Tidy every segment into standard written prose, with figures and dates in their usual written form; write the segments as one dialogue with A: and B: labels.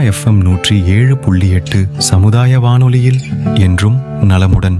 A: FM 107.8 சமுதாய வானொலியில் என்றும் நலமுடன்.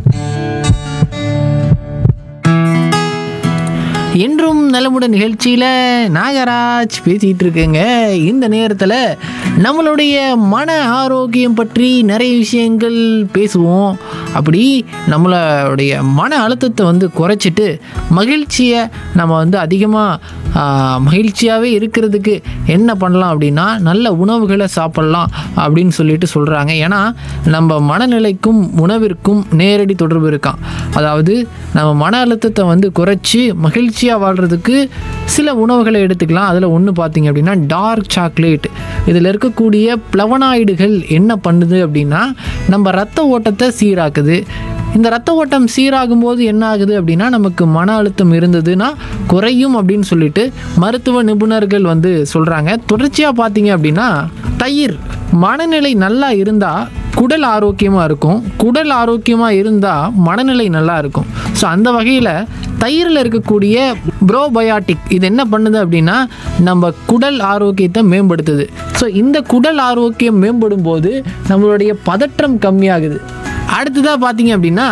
B: என்றும் நலமுடன் நிகழ்ச்சியில் நாகராஜ் பேசிகிட்டு இருக்கேங்க. இந்த நேரத்தில் நம்மளுடைய மன ஆரோக்கியம் பற்றி நிறைய விஷயங்கள் பேசுவோம். அப்படி நம்மளுடைய மன அழுத்தத்தை வந்து குறைச்சிட்டு மகிழ்ச்சியை நம்ம வந்து அதிகமாக மகிழ்ச்சியாகவே இருக்கிறதுக்கு என்ன பண்ணலாம் அப்படின்னா, நல்ல உணவுகளை சாப்பிட்லாம் அப்படின்னு சொல்லிட்டு சொல்கிறாங்க. ஏன்னா நம்ம மனநிலைக்கும் உணவிற்கும் நேரடி தொடர்பு இருக்கான். அதாவது நம்ம மன அழுத்தத்தை வந்து குறைச்சி மகிழ்ச்சியாக வாழ்கிறதுக்கு சில உணவுகளை எடுத்துக்கலாம். அதில் ஒன்று பார்த்திங்க அப்படின்னா டார்க் சாக்லேட். இதில் இருக்கக்கூடிய பிளவனாய்டுகள் என்ன பண்ணுது அப்படின்னா, நம்ம ரத்த ஓட்டத்தை சீராக்குது. இந்த ரத்த ஓட்டம் சீராகும் போது என்ன ஆகுது அப்படின்னா, நமக்கு மன அழுத்தம் இருந்ததுன்னா குறையும் அப்படின்னு சொல்லிட்டு மருத்துவ நிபுணர்கள் வந்து சொல்கிறாங்க. தொடர்ச்சியாக பார்த்தீங்க அப்படின்னா தயிர், மனநிலை நல்லா இருந்தால் குடல் ஆரோக்கியமாக இருக்கும், குடல் ஆரோக்கியமாக இருந்தால் மனநிலை நல்லா இருக்கும். ஸோ அந்த வகையில் தயிரில் இருக்கக்கூடிய ப்ரோபயாட்டிக் இது என்ன பண்ணுது அப்படின்னா, நம்ம குடல் ஆரோக்கியத்தை மேம்படுத்துது. ஸோ இந்த குடல் ஆரோக்கியம் மேம்படும் போது நம்மளுடைய பதற்றம் கம்மியாகுது. அடுத்ததாக பார்த்தீங்க அப்படின்னா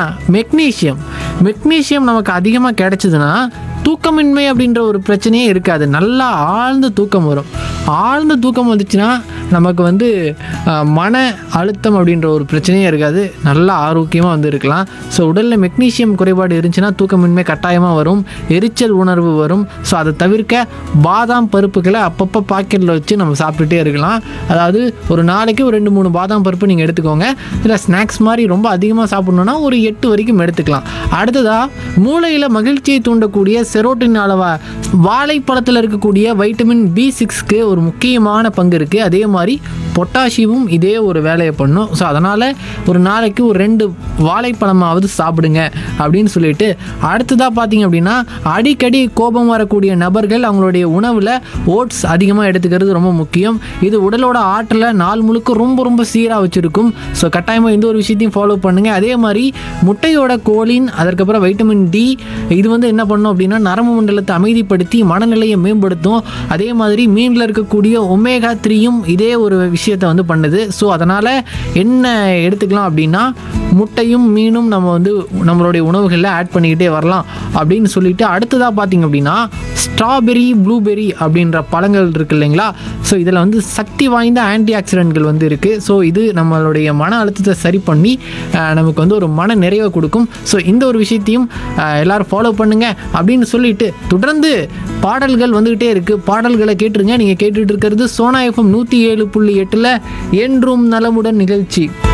B: மெக்னீஷியம் நமக்கு அதிகமாக கிடைச்சதுன்னா தூக்கமின்மை அப்படின்ற ஒரு பிரச்சனையே இருக்காது. நல்லா ஆழ்ந்த தூக்கம் வரும். ஆழ்ந்த தூக்கம் வந்துச்சுன்னா நமக்கு வந்து மன அழுத்தம் அப்படின்ற ஒரு பிரச்சனையே இருக்காது. நல்லா ஆரோக்கியமாக வந்து இருக்கலாம். ஸோ உடலில் மெக்னீஷியம் குறைபாடு இருந்துச்சுன்னா தூக்கமின்மை கட்டாயமாக வரும், எரிச்சல் உணர்வு வரும். ஸோ அதை தவிர்க்க பாதாம் பருப்புகளை அப்பப்போ பாக்கெட்டில் வச்சு நம்ம சாப்பிட்டுட்டே இருக்கலாம். அதாவது ஒரு நாளைக்கு ஒரு 2-3 பாதாம் பருப்பு நீங்கள் எடுத்துக்கோங்க. இல்லை ஸ்நாக்ஸ் மாதிரி ரொம்ப அதிகமாக சாப்பிட்ணுன்னா ஒரு 8 வரைக்கும் எடுத்துக்கலாம். அடுத்ததாக மூளையில் மகிழ்ச்சியை தூண்டக்கூடிய செரோட்டின் அளவை வாழைப்பழத்தில் இருக்கக்கூடிய வைட்டமின் B6க்கு ஒரு முக்கியமான பங்கு இருக்குது. அதே மாதிரி பொட்டாசியமும் இதே ஒரு வேலையை பண்ணும். ஸோ அதனால் ஒரு நாளைக்கு ஒரு 2 வாழைப்பழமாவது சாப்பிடுங்க அப்படின்னு சொல்லிட்டு, அடுத்ததாக பார்த்தீங்க அப்படின்னா அடிக்கடி கோபம் வரக்கூடிய நபர்கள் அவங்களுடைய உணவில் ஓட்ஸ் அதிகமாக எடுத்துக்கிறது ரொம்ப முக்கியம். இது உடலோட ஆற்றலை நாள் முழுக்க ரொம்ப ரொம்ப சீராக வச்சுருக்கும். ஸோ கட்டாயமாக இந்த ஒரு விஷயத்தையும் ஃபாலோ பண்ணுங்கள். அதே மாதிரி முட்டையோட கோலின், அதற்கப்புறம் வைட்டமின் D இது வந்து என்ன பண்ணும் அப்படின்னா நரம்பு மண்டலத்தை அமைதிப்படுத்தி மனநிலையை மேம்படுத்தும். அதே மாதிரி மீனில் இருக்கக்கூடிய ஒமேகா 3யும் இதே ஒரு விஷயத்தை வந்து பண்ணுது. ஸோ அதனால் என்ன எடுத்துக்கலாம் அப்படின்னா, முட்டையும் மீனும் நம்ம வந்து நம்மளுடைய உணவுகளில் ஆட் பண்ணிக்கிட்டே வரலாம் அப்படின்னு சொல்லிட்டு, அடுத்ததாக பார்த்திங்க அப்படின்னா ஸ்ட்ராபெரி, ப்ளூபெரி அப்படின்ற பழங்கள் இருக்குது இல்லைங்களா. ஸோ இதில் வந்து சக்தி வாய்ந்த ஆன்டி ஆக்சிடென்ட்கள் வந்து இருக்குது. ஸோ இது நம்மளுடைய மன அழுத்தத்தை சரி பண்ணி நமக்கு வந்து ஒரு மன நிறைவை கொடுக்கும். ஸோ இந்த ஒரு விஷயத்தையும் எல்லோரும் ஃபாலோ பண்ணுங்கள் அப்படின்னு சொல்லிட்டு, தொடர்ந்து பாடல்கள் வந்துக்கிட்டே இருக்குது. பாடல்களை கேட்டுருங்க. நீங்கள் கேட்டுட்டு இருக்கிறது சோனா FM 107.8 என்றும் நலமுடன் நிகழ்ச்சி.